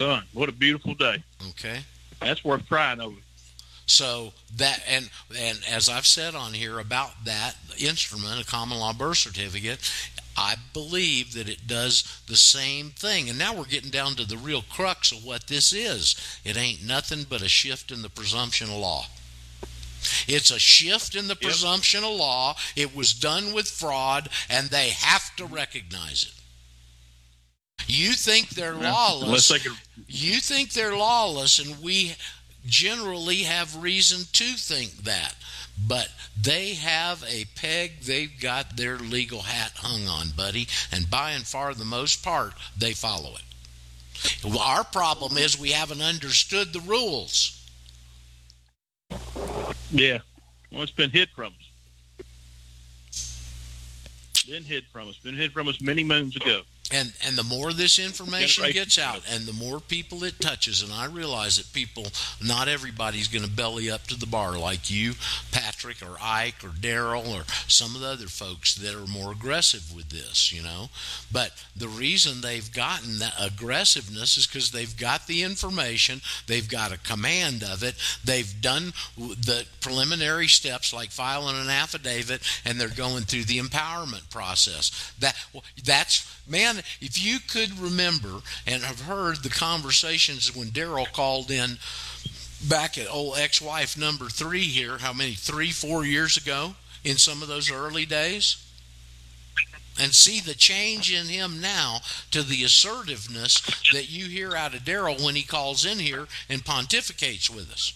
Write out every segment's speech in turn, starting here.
son, what a beautiful day. Okay. That's worth crying over. So that, and as I've said on here about that instrument, a common law birth certificate, I believe that it does the same thing. And now we're getting down to the real crux of what this is. It ain't nothing but a shift in the presumption of law. It's a shift in the presumption of law. It was done with fraud, and they have to recognize it. You think they're lawless. You think they're lawless, and we generally have reason to think that. But they have a peg they've got their legal hat hung on, buddy, and by and far the most part, they follow it. Our problem is we haven't understood the rules. Yeah. Well, it's been hid from us. Been hid from us many moons ago. And the more this information gets out and the more people it touches, and I realize that people, not everybody's going to belly up to the bar like you, Patrick, or Ike, or Daryl, or some of the other folks that are more aggressive with this, you know. But the reason they've gotten that aggressiveness is because they've got the information, they've got a command of it, they've done the preliminary steps like filing an affidavit, and they're going through the empowerment process. That's, man, if you could remember and have heard the conversations when Daryl called in back at old ex-wife number 3 here, how many, 3-4 years ago, in some of those early days, and see the change in him now to the assertiveness that you hear out of Daryl when he calls in here and pontificates with us.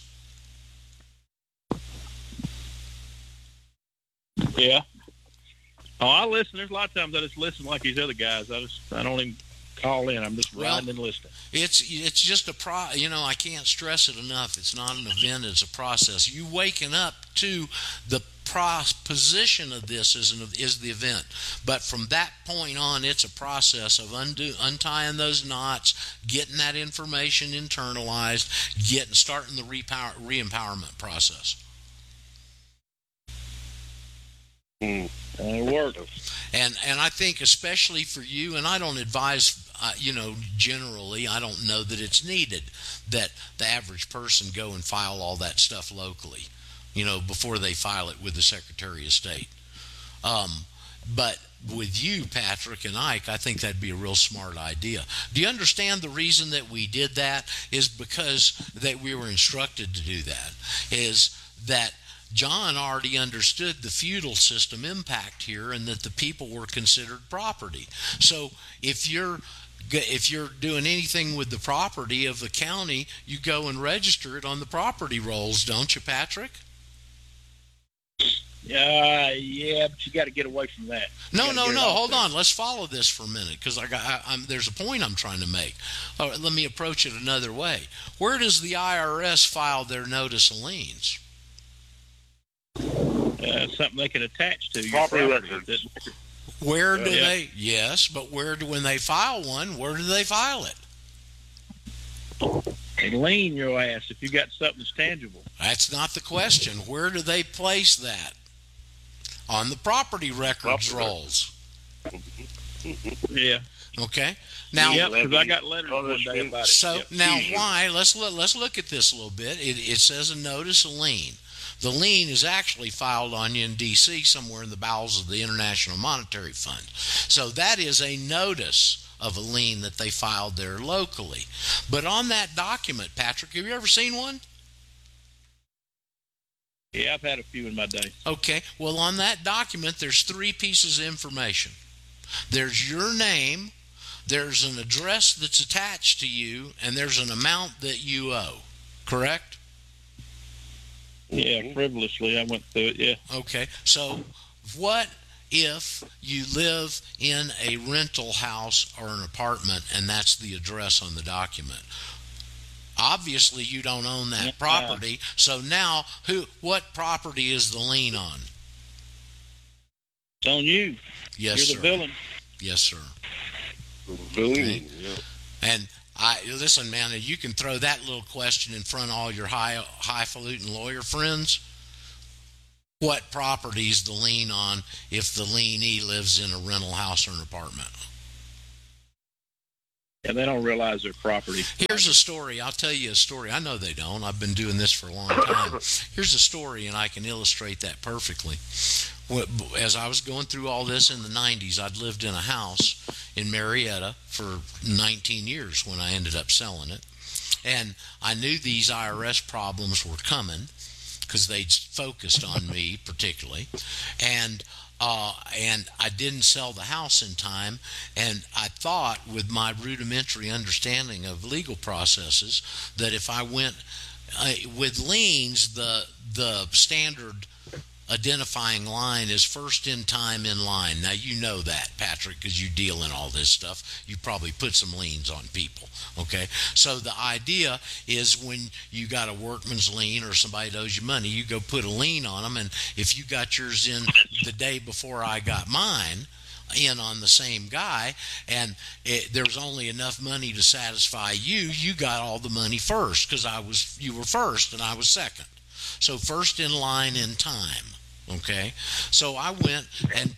Yeah. Oh, I listen. There's a lot of times I just listen like these other guys. I don't even call in. I'm just riding and listening. It's just I can't stress it enough. It's not an event. It's a process. You waking up to the position of this is the event. But from that point on, it's a process of untying those knots, getting that information internalized, starting the re-empowerment process. It works. And I think especially for you, and I don't advise, generally, I don't know that it's needed that the average person go and file all that stuff locally, before they file it with the Secretary of State. But with you, Patrick and Ike, I think that'd be a real smart idea. Do you understand the reason that we did that is because that we were instructed to do that, is that John already understood the feudal system impact here and that the people were considered property. So if you're doing anything with the property of the county, you go and register it on the property rolls, don't you, Patrick? Yeah, but you got to get away from that. No. Hold on. Let's follow this for a minute because there's a point I'm trying to make. All right, let me approach it another way. Where does the IRS file their notice of liens? Something they can attach to property records. Where do they? Yes, but when they file one, where do they file it? They lien your ass if you got something that's tangible. That's not the question. Where do they place that? On the property records rolls. Yeah. Okay. Now, because I got letters one day about it. So now, why? Let's look at this a little bit. It says a notice of lien. The lien is actually filed on you in D.C. somewhere in the bowels of the International Monetary Fund. So that is a notice of a lien that they filed there locally. But on that document, Patrick, have you ever seen one? Yeah, I've had a few in my day. Okay. Well, on that document, there's 3 pieces of information. There's your name, there's an address that's attached to you, and there's an amount that you owe. Correct? Yeah, frivolously, I went through it, yeah. Okay, so what if you live in a rental house or an apartment and that's the address on the document? Obviously, you don't own that property, so now what property is the lien on? It's on you. Yes, You're the villain. Yes, sir. Okay. Yeah. And listen, man, you can throw that little question in front of all your highfalutin lawyer friends. What property is the lien on if the lienee lives in a rental house or an apartment? And they don't realize their property. Here's a story. I'll tell you a story. I know they don't. I've been doing this for a long time. Here's a story, and I can illustrate that perfectly. As I was going through all this in the 90s, I'd lived in a house in Marietta for 19 years when I ended up selling it. And I knew these IRS problems were coming because they'd focused on me particularly. And I didn't sell the house in time, and I thought, with my rudimentary understanding of legal processes, that if I went with liens, the standard identifying line is first in time in line. Now, you know that, Patrick, because you deal in all this stuff. You probably put some liens on people, okay? So the idea is when you got a workman's lien or somebody owes you money, you go put a lien on them, and if you got yours in the day before I got mine in on the same guy, and there was only enough money to satisfy you, you got all the money first because you were first and I was second. So first in line in time. Okay, so I went and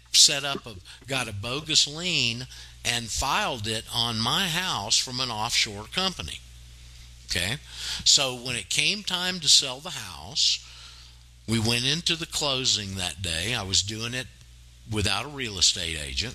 got a bogus lien and filed it on my house from an offshore company. Okay, so when it came time to sell the house, we went into the closing that day. I was doing it without a real estate agent.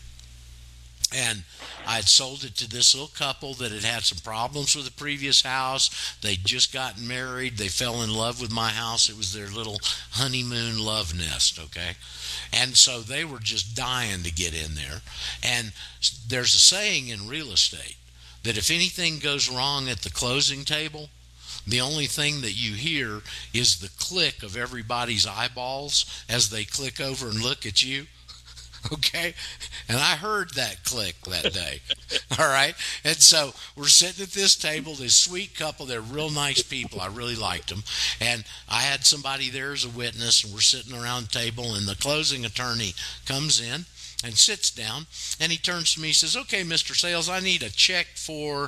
And I had sold it to this little couple that had had some problems with the previous house. They'd just gotten married. They fell in love with my house. It was their little honeymoon love nest, okay? And so they were just dying to get in there. And there's a saying in real estate that if anything goes wrong at the closing table, the only thing that you hear is the click of everybody's eyeballs as they click over and look at you. Okay, and I heard that click that day. All right, and so we're sitting at this table, this sweet couple. They're real nice people. I really liked them, and I had somebody there as a witness, and we're sitting around the table, and the closing attorney comes in and sits down, and he turns to me and says, "Okay, Mr. Sales, I need a check for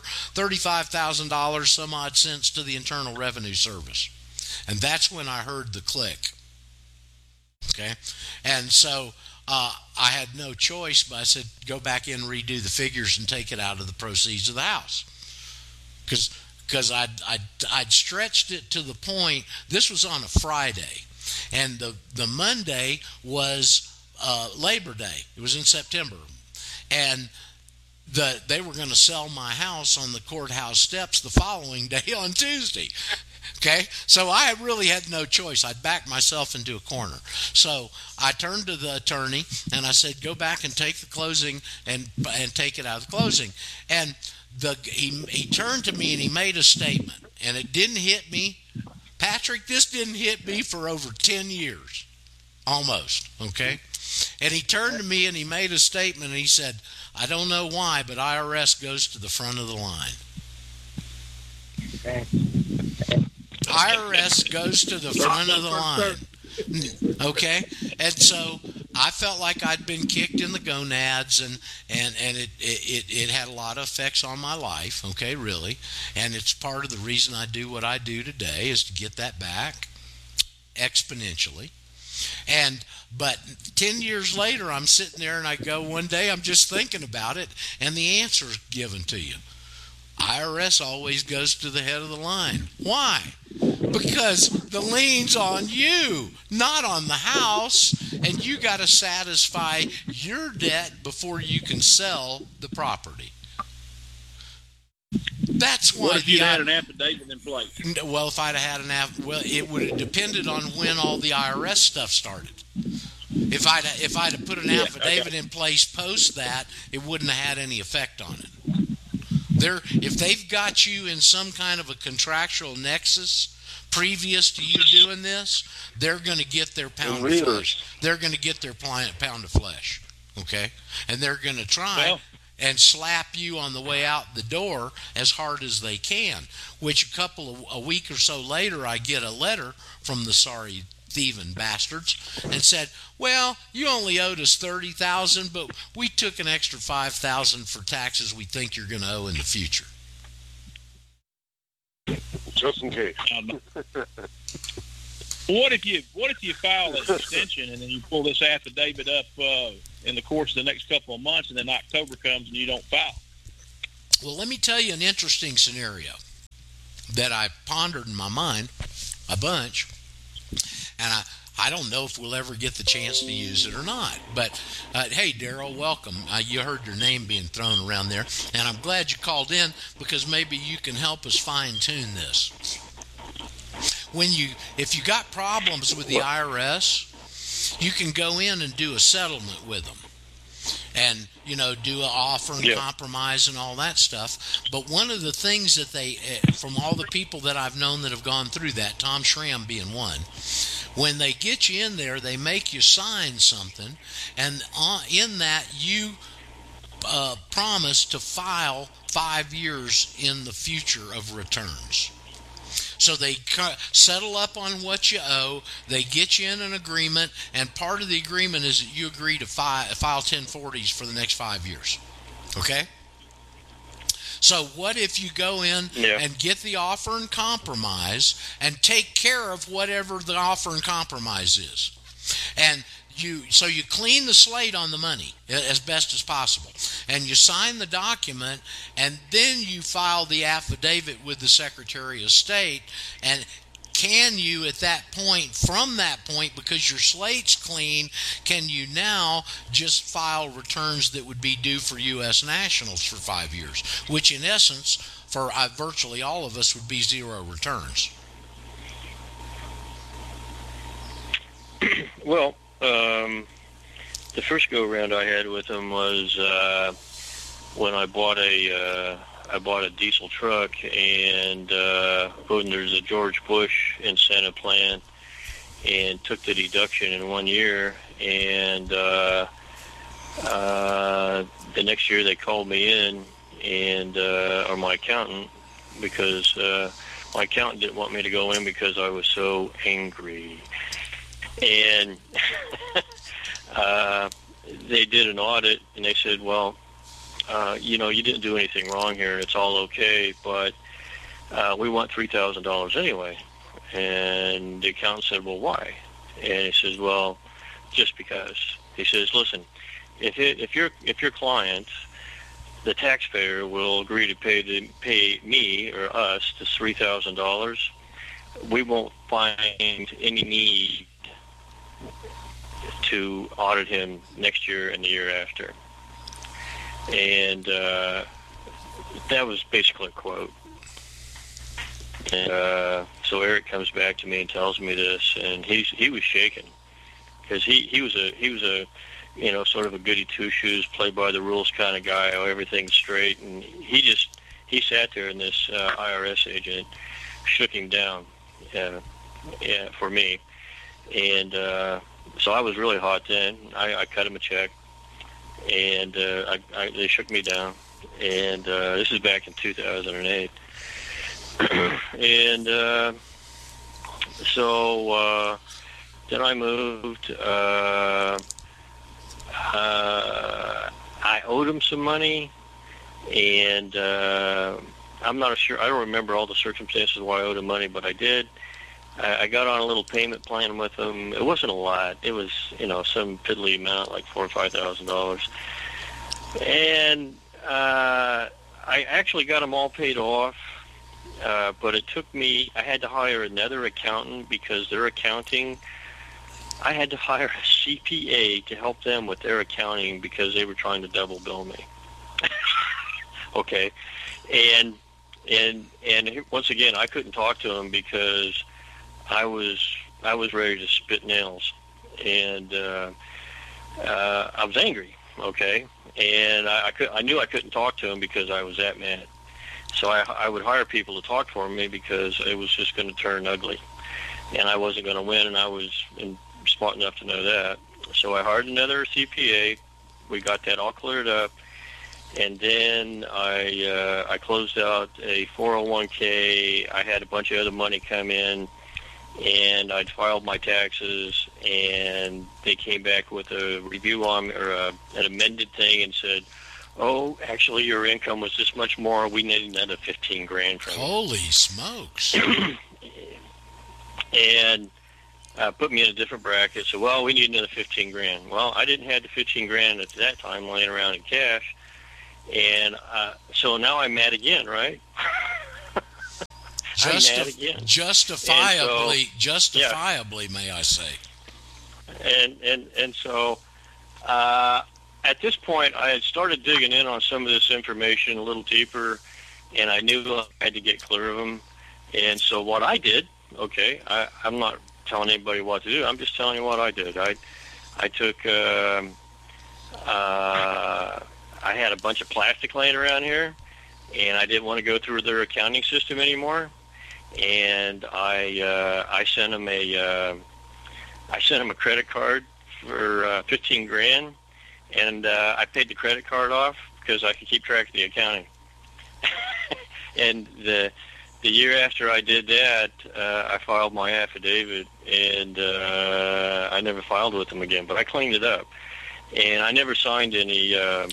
$35,000 some odd cents to the Internal Revenue Service." And that's when I heard the click. Okay, and so I had no choice, but I said, go back in and redo the figures and take it out of the proceeds of the house. Because I'd stretched it to the point, this was on a Friday, and the Monday was Labor Day. It was in September. And they were going to sell my house on the courthouse steps the following day on Tuesday. Okay, so I really had no choice. I'd backed myself into a corner. So I turned to the attorney and I said, "Go back and take the closing and take it out of the closing." And he turned to me and he made a statement, and it didn't hit me, Patrick. This didn't hit me for over 10 years, almost. Okay, and he turned to me and he made a statement and he said, "I don't know why, but IRS goes to the front of the line." IRS goes to the front of the line. Okay? And so I felt like I'd been kicked in the gonads, and it had a lot of effects on my life, okay, really. And it's part of the reason I do what I do today is to get that back exponentially. But 10 years later, I'm sitting there and I go, one day I'm just thinking about it, and the answer's given to you. IRS always goes to the head of the line. Why? Because the lien's on you, not on the house, and you got to satisfy your debt before you can sell the property. That's why. What if you had an affidavit in place? Well, if I'd had an affidavit, it would have depended on when all the IRS stuff started. If I'd have put an affidavit in place post that, it wouldn't have had any effect on it. If they've got you in some kind of a contractual nexus previous to you doing this, they're going to get their pound of flesh. They're going to get their pound of flesh, okay? And they're going to try and slap you on the way out the door as hard as they can, which a week or so later, I get a letter from the sorry thieving bastards and said, "Well, you only owed us $30,000, but we took an extra $5,000 for taxes we think you're going to owe in the future." Just in case. What if you file an extension and then you pull this affidavit up in the course of the next couple of months, and then October comes and you don't file? Well, let me tell you an interesting scenario that I pondered in my mind a bunch, and I don't know if we'll ever get the chance to use it or not. But, hey, Daryl, welcome. You heard your name being thrown around there, and I'm glad you called in because maybe you can help us fine-tune this. If you got problems with the IRS, you can go in and do a settlement with them. And, do an offer and compromise and all that stuff. But one of the things that from all the people that I've known that have gone through that, Tom Schramm being one, when they get you in there, they make you sign something, and in that you promise to file 5 years in the future of returns. So they settle up on what you owe, they get you in an agreement, and part of the agreement is that you agree to file 1040s for the next 5 years. Okay? So what if you go in and get the offer and compromise and take care of whatever the offer and compromise is? And you clean the slate on the money as best as possible, and you sign the document, and then you file the affidavit with the Secretary of State. And can you, at that point, from that point, because your slate's clean, can you now just file returns that would be due for U.S. nationals for 5 years, which in essence, for virtually all of us, would be zero returns? Well, the first go-around I had with them was when I bought a diesel truck, and there's a George Bush incentive plan, and took the deduction in 1 year, and the next year they called me in, and or my accountant, because my accountant didn't want me to go in because I was so angry. And they did an audit, and they said, well, you didn't do anything wrong here. It's all okay, but we want $3,000 anyway. And the accountant said, well, why? And he says, well, just because. He says, listen, if your client, the taxpayer, will agree to pay me or us this $3,000, we won't find any need to audit him next year and the year after. And that was basically a quote. And so Eric comes back to me and tells me this, and he was shaken, because he was a sort of a goody two shoes, play by the rules kind of guy, everything's straight, and he sat there, and this IRS agent shook him down for me. And so I was really hot then. I cut him a check, and they shook me down. And this is back in 2008. And so then I moved. I owed him some money, and I'm not sure. I don't remember all the circumstances why I owed him money, but I did. I got on a little payment plan with him. It wasn't a lot. It was, some piddly amount, like $4,000 or $5,000. And I actually got them all paid off, but it took me, I had to hire another accountant because their accounting, I had to hire a CPA to help them with their accounting because they were trying to double bill me. Okay. And once again, I couldn't talk to him because I was ready to spit nails, and I was angry. Okay, and I knew I couldn't talk to him because I was that mad. So I would hire people to talk for me because it was just going to turn ugly, and I wasn't going to win, and I was smart enough to know that. So I hired another CPA. We got that all cleared up. And then I closed out a 401k. I had a bunch of other money come in, and I'd filed my taxes, and they came back with a review on, or an amended thing, and said, oh, actually your income was this much more. We need another $15,000 from you. Holy smokes. And put me in a different bracket. So, well, we need another $15,000. Well, I didn't have the $15,000 at that time laying around in cash. And so now I'm mad again, right? I'm mad again. Justifiably, may I say. And so at this point, I had started digging in on some of this information a little deeper, and I knew I had to get clear of them. And so what I did, okay, I'm not telling anybody what to do. I'm just telling you what I did. I took, I had a bunch of plastic laying around here, and I didn't want to go through their accounting system anymore. And I sent them a credit card for $15,000, and I paid the credit card off because I could keep track of the accounting. And the year after I did that, I filed my affidavit, and I never filed with them again. But I cleaned it up, and I never signed any.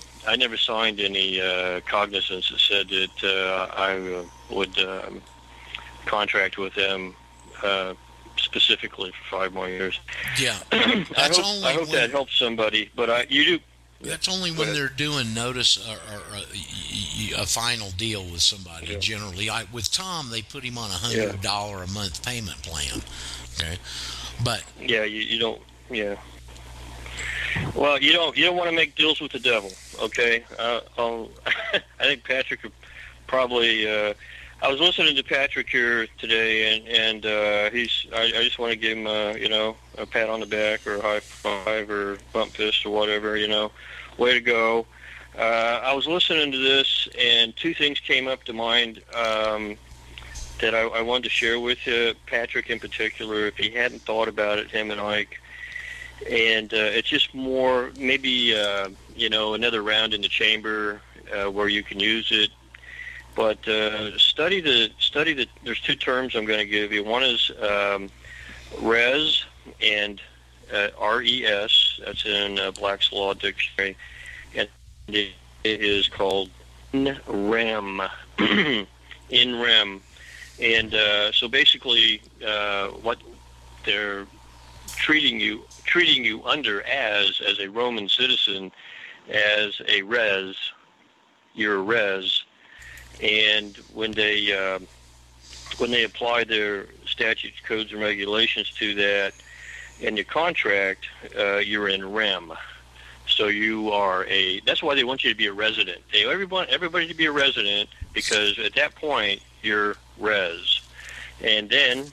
Cognizance that said that I would contract with them specifically for 5 more years. Yeah, I hope that helps somebody. But you do. That's only when they're doing notice or a final deal with somebody. Yeah. Generally, with Tom, they put him on $100 a month payment plan. Okay, but yeah, you don't. Yeah. Well, you don't want to make deals with the devil. Okay. I think Patrick could probably. I was listening to Patrick here today, and he's. I just want to give him a pat on the back or a high five or bump fist or whatever. Way to go. I was listening to this, and 2 things came up to mind that I wanted to share with you, Patrick in particular, if he hadn't thought about it, him and Ike. And it's just more maybe another round in the chamber where you can use it. But study the. There's 2 terms I'm going to give you. One is res and RES. That's in Black's Law Dictionary, and it is called in rem. In rem, and so basically, what they're treating you under as a Roman citizen, as a res. You're a res. And when they apply their statutes, codes, and regulations to that in your contract, you're in rem. So you are that's why they want you to be a resident. They want everybody to be a resident, because at that point you're res. And then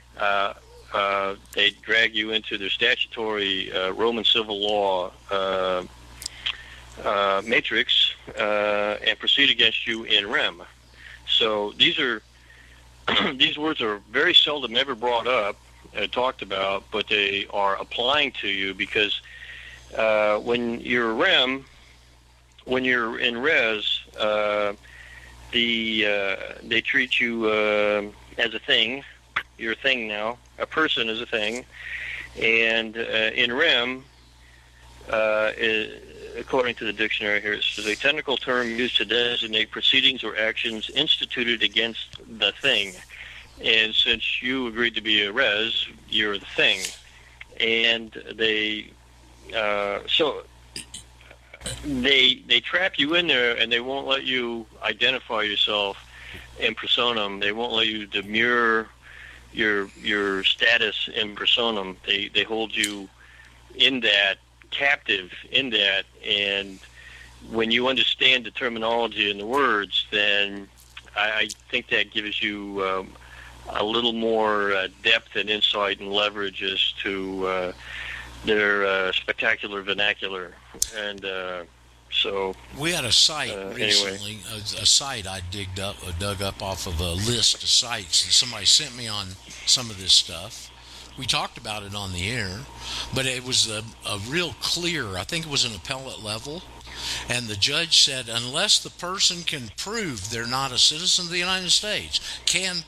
they drag you into their statutory Roman civil law matrix and proceed against you in rem. So these words are very seldom ever brought up, talked about, but they are applying to you, because when you're in res, they treat you as a thing. You're a thing now. A person is a thing, and in rem, according to the dictionary here, it says a technical term used to designate proceedings or actions instituted against the thing. And since you agreed to be a res, you're the thing. And they trap you in there, and they won't let you identify yourself in personam. They won't let you demur your status in personam. They hold you in that, captive in that, and when you understand the terminology and the words, then I think that gives you a little more depth and insight and leverage as to their spectacular vernacular. And so we had a site recently, anyway. a site I dug up off of a list of sites that somebody sent me on some of this stuff. We talked about it on the air, but it was a real clear, I think it was an appellate level, and the judge said unless the person can prove they're not a citizen of the United States, the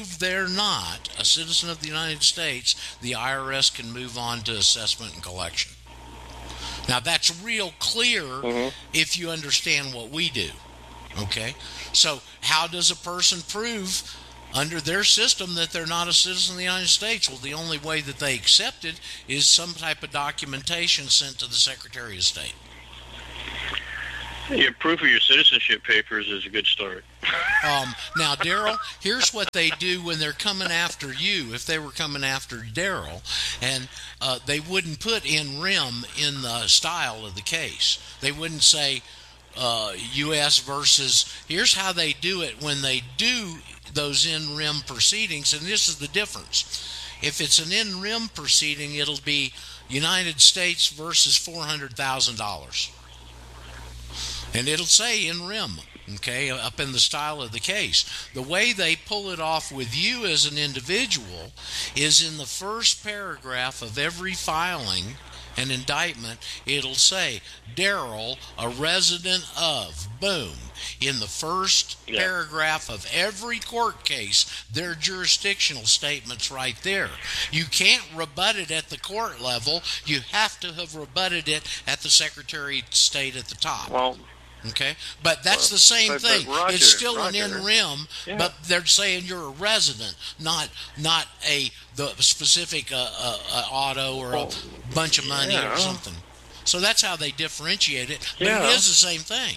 IRS can move on to assessment and collection. Now that's real clear if you understand what we do. Okay? So how does a person prove under their system that they're not a citizen of the United States? Well, the only way that they accept it is some type of documentation sent to the Secretary of State. Your proof of your citizenship papers is a good start. Now, Daryl, here's what they do when they're coming after you. If they were coming after Daryl, and they wouldn't put in rem in the style of the case. They wouldn't say U.S. versus. Here's how they do it when they do those in rem proceedings, and this is the difference. If it's an in rem proceeding, it'll be United States versus $400,000. And it'll say in rem, okay, up in the style of the case. The way they pull it off with you as an individual is in the first paragraph of every filing and indictment, it'll say, Daryl, a resident of, boom. In the first paragraph of every court case, their jurisdictional statement's right there. You can't rebut it at the court level. You have to have rebutted it at the Secretary of State at the top. Well, okay, but that's the same thing. Roger, it's still an in rem, yeah. but they're saying you're a resident, not the specific auto or a bunch of money or something. So that's how they differentiate it. But it is the same thing.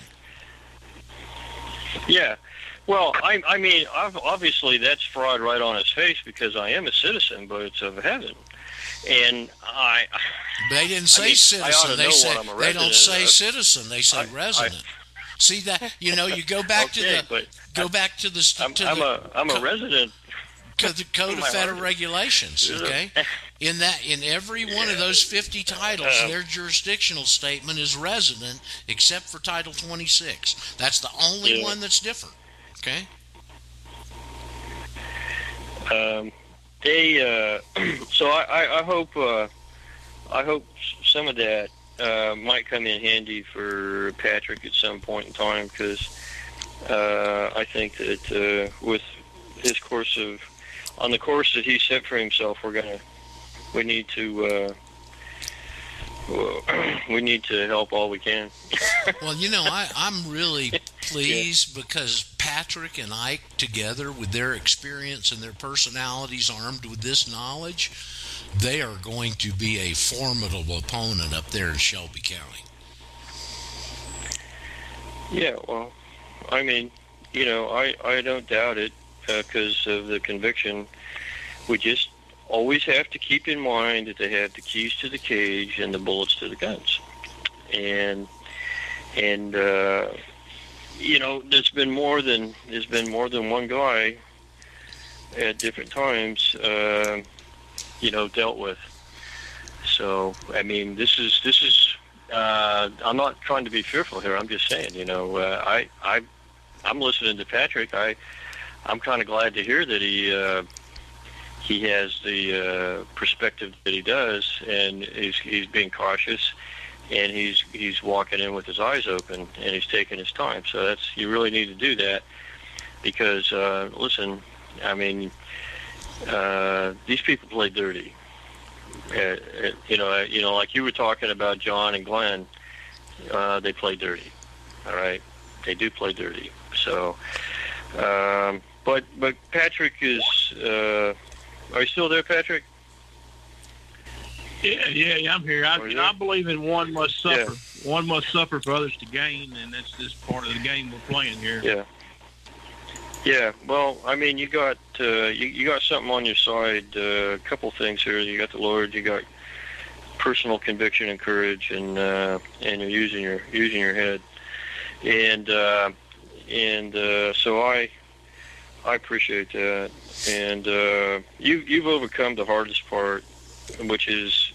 Yeah. Well, I mean, obviously that's fraud right on its face because I am a citizen, but it's of heaven. And they didn't say citizen. They don't say of. Citizen. They say resident. See that? You go back to the I'm a resident. The Code of Federal Regulations. Okay, in every one of those 50 titles, their jurisdictional statement is resident, except for Title 26. That's the only one that's different. Okay. So I hope some of that might come in handy for Patrick at some point in time, because I think that with his on the course that he set for himself, we need to help all we can. Well, I'm really pleased because Patrick and Ike together, with their experience and their personalities armed with this knowledge, they are going to be a formidable opponent up there in Shelby County. Yeah, well, I mean, I don't doubt it because of the conviction. We just always have to keep in mind that they have the keys to the cage and the bullets to the guns. And there's been more than one guy at different times dealt with. So I mean, this is I'm not trying to be fearful here. I'm just saying, I'm listening to Patrick. I'm kind of glad to hear that he has the perspective that he does, and he's being cautious, and he's walking in with his eyes open, and he's taking his time. So you really need to do that, because listen, I mean, these people play dirty. Like you were talking about John and Glenn, they play dirty. All right, they do play dirty. So, but Patrick is. Are you still there, Patrick? Yeah, I'm here. I believe in one must suffer. Yeah. One must suffer for others to gain, and that's just part of the game we're playing here. Yeah. Yeah. Well, I mean, you got you got something on your side. A couple things here. You got the Lord. You got personal conviction and courage, and you're using your head, and so I appreciate that. And you've overcome the hardest part, which is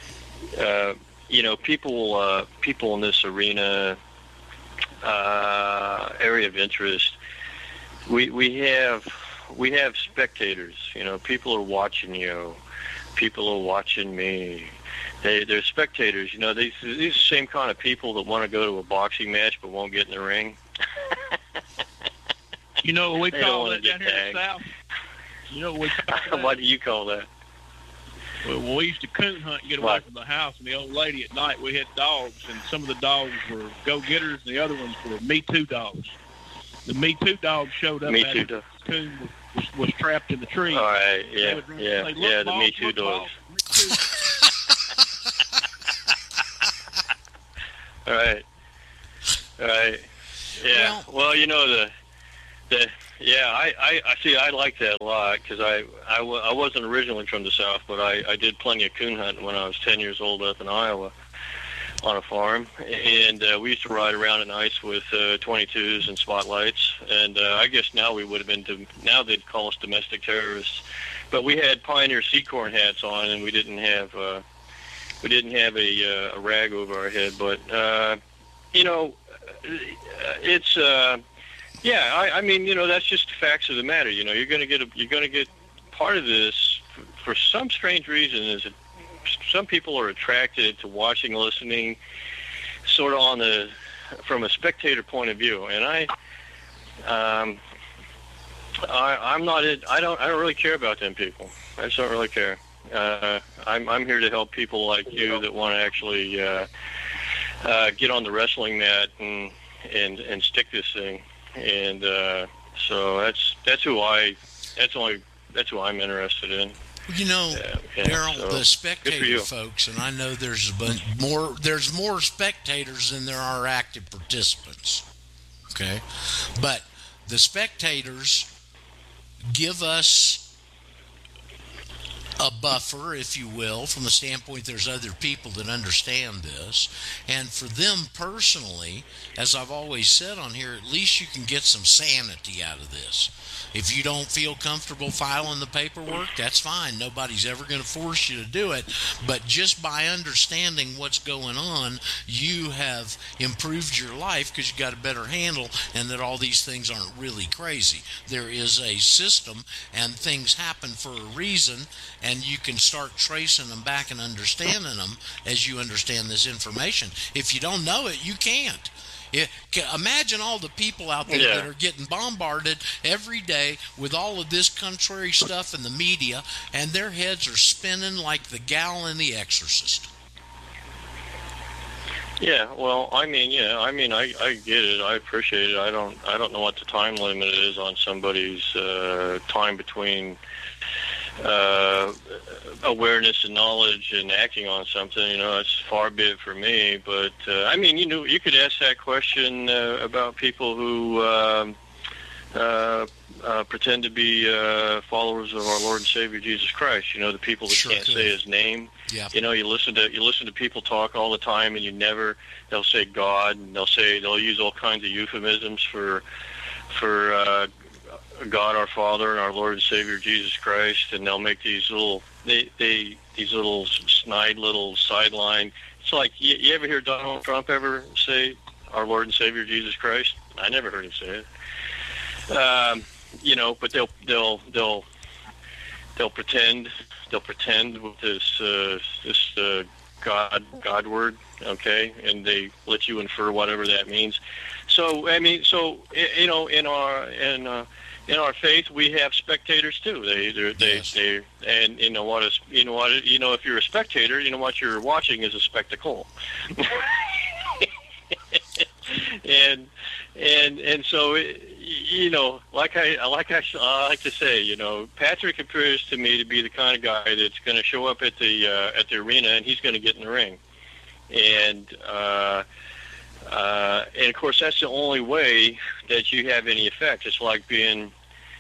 people in this arena area of interest. We have spectators. People are watching you. People are watching me. They're spectators. These are the same kind of people that want to go to a boxing match but won't get in the ring. You know what we call that down here in the South? You know what we call that? What do you call that? Well, we used to coon hunt and get away from the house, and the old lady at night, we had dogs, and some of the dogs were go-getters, and the other ones were Me Too dogs. The Me Too dog showed up after the coon was trapped in the tree. All right, yeah, the Me Too dogs. All right. Right. Yeah. Well, you know, I see. I like that a lot because I wasn't originally from the South, but I did plenty of coon hunting when I was 10 years old up in Iowa on a farm, and we used to ride around at nights with 22s and spotlights, and I guess now we would have been now they'd call us domestic terrorists, but we had Pioneer Seacorn hats on, and we didn't have a rag over our head, but you know, it's I mean, you know, that's just the facts of the matter. You know, you're going to get part of this for some strange reason is that some people are attracted to watching, listening, sort of from a spectator point of view, and I'm not. I don't really care about them people. I just don't really care. I'm here to help people like you that want to actually get on the wrestling mat and stick this thing. And so that's who I'm interested in. You know, Daryl, so, the spectator folks, and I know there's more spectators than there are active participants. Okay, but the spectators give us a buffer, if you will, from the standpoint there's other people that understand this. And for them personally, as I've always said on here, at least you can get some sanity out of this. If you don't feel comfortable filing the paperwork, that's fine. Nobody's ever going to force you to do it. But just by understanding what's going on, you have improved your life because you got a better handle and that all these things aren't really crazy. There is a system and things happen for a reason, and you can start tracing them back and understanding them as you understand this information. If you don't know it, you can't. Imagine all the people out there that are getting bombarded every day with all of this contrary stuff in the media, and their heads are spinning like the gal in The Exorcist. Yeah, well, I get it. I appreciate it. I don't know what the time limit is on somebody's time between awareness and knowledge and acting on something. You know, it's far be it for me, but I mean, you know, you could ask that question about people who pretend to be followers of our Lord and Savior Jesus Christ. You know, the people that can't say His name. Yeah. You know, you listen to people talk all the time, and they'll say God, and they'll use all kinds of euphemisms for God our Father and our Lord and Savior Jesus Christ, and they'll make these little these little snide little sideline. It's like you ever hear Donald Trump ever say our Lord and Savior Jesus Christ? I never heard him say it. You know, but they'll pretend with this God word, okay, and they let you infer whatever that means. So I mean, you know, in our faith, we have spectators too. They and you know if you're a spectator, you know what you're watching is a spectacle. and so you know, like I like to say, you know, Patrick appears to me to be the kind of guy that's going to show up at the arena, and he's going to get in the ring, and of course that's the only way that you have any effect. It's like being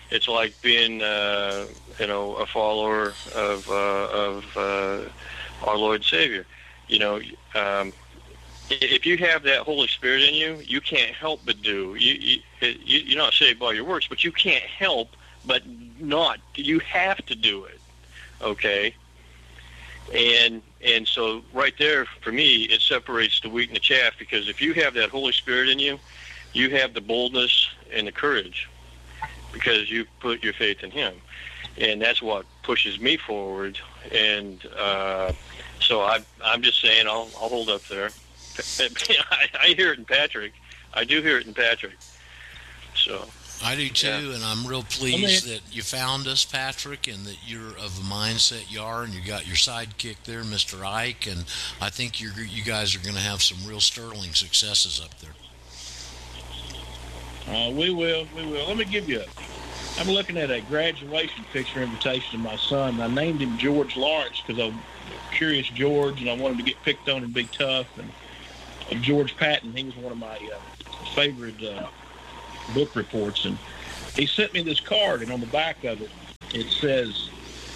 you know, a follower of our Lord and Savior. You know, if you have that Holy Spirit in you, you can't help but do. You're not saved by your works, but you can't help but not. You have to do it, okay? And so right there, for me, it separates the wheat and the chaff, because if you have that Holy Spirit in you, you have the boldness and the courage because you put your faith in Him. And that's what pushes me forward. And so I'm just saying I'll hold up there. I hear it in Patrick. I do hear it in Patrick. So I do too, and I'm real pleased that you found us, Patrick, and that you're of the mindset you are, and you got your sidekick there, Mr. Ike, and I think you guys are going to have some real sterling successes up there. We will. Let me give you I'm looking at a graduation picture invitation of my son. I named him George Lawrence because I'm curious George, and I wanted to get picked on and be tough. And George Patton, he was one of my favorite book reports, and he sent me this card, and on the back of it, it says,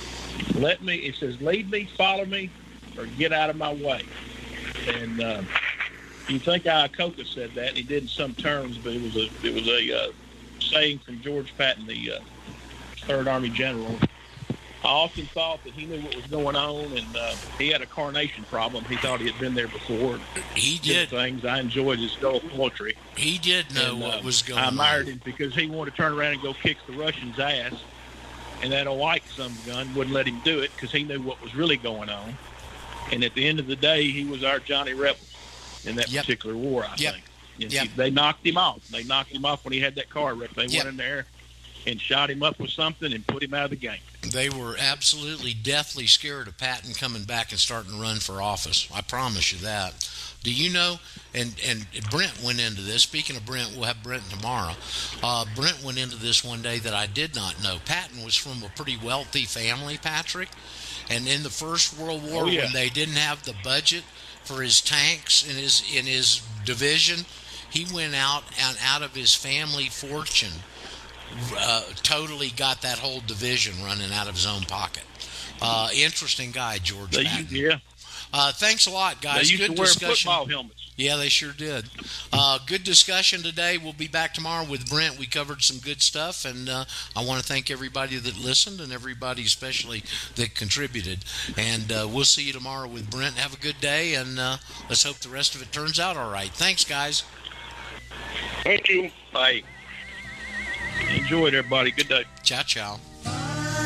lead me, follow me, or get out of my way. And you think Iacocca said that, and he did in some terms, but it was a saying from George Patton, the Third Army General. I often thought that he knew what was going on, and he had a carnation problem. He thought he had been there before. He did things. I enjoyed his dull poetry. He did know what was going on. I admired him because he wanted to turn around and go kick the Russians' ass, and that Ike gun wouldn't let him do it because he knew what was really going on. And at the end of the day, he was our Johnny Rebel in that particular war, I think. And they knocked him off. They knocked him off when he had that car wreck. They went in there and shot him up with something and put him out of the game. They were absolutely deathly scared of Patton coming back and starting to run for office. I promise you that. Do you know, and Brent went into this. Speaking of Brent, we'll have Brent tomorrow. Brent went into this one day that I did not know. Patton was from a pretty wealthy family, Patrick. And in the First World War, when they didn't have the budget for his tanks in his division, he went out and out of his family fortune, totally got that whole division running out of his own pocket. Interesting guy, George Patton. Thanks a lot, guys. They used to wear football helmets. Yeah, they sure did. Good discussion today. We'll be back tomorrow with Brent. We covered some good stuff, and I want to thank everybody that listened and everybody especially that contributed. And we'll see you tomorrow with Brent. Have a good day, and let's hope the rest of it turns out all right. Thanks, guys. Thank you. Bye. Enjoy it, everybody. Good day. Ciao, ciao.